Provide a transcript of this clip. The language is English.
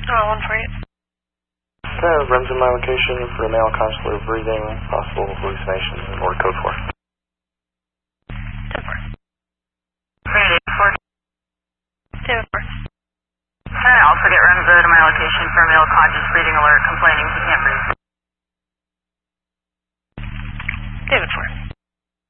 One for you. Okay, REM's in my location for male consular breathing, possible hallucination, or code 4. 10-4. Unit 84. 10-4. Okay, I'll also get Remza to my location for male conscious breathing alert complaining he can't breathe. David 4.